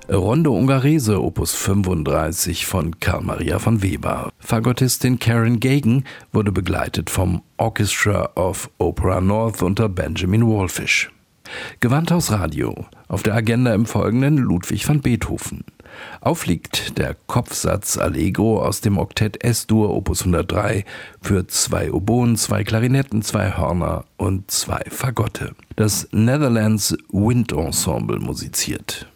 Rondo Ungherese Opus 35 von Carl Maria von Weber. Fagottistin Karen Gagan wurde begleitet vom Orchestra of Opera North unter Benjamin Wallfisch. Gewandhaus Radio. Auf der Agenda im Folgenden Ludwig van Beethoven. Aufliegt der Kopfsatz Allegro aus dem Oktett S-Dur Opus 103 für 2 Oboen, 2 Klarinetten, 2 Hörner und 2 Fagotte. Das Netherlands Wind Ensemble musiziert.